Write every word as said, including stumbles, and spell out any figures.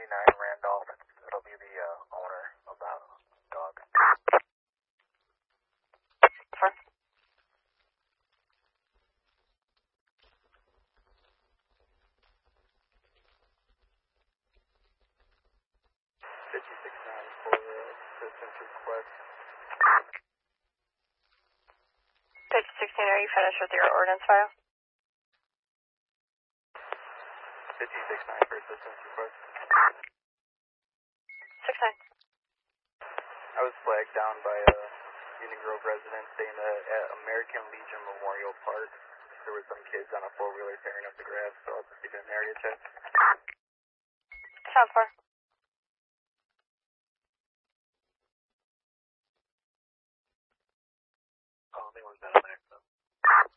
nine Randolph. It'll be the uh, owner of that dog. Four. fifty-six nine for uh, assistance request. fifty sixteen, are you finished with your ordinance file? fifty-six nine for assistance request. six nine. I was flagged down by a Union Grove resident saying that at American Legion Memorial Park, there were some kids on a four-wheeler tearing up the grass, so I'll just give it an area check. Sound four. Oh, they weren't down there, so.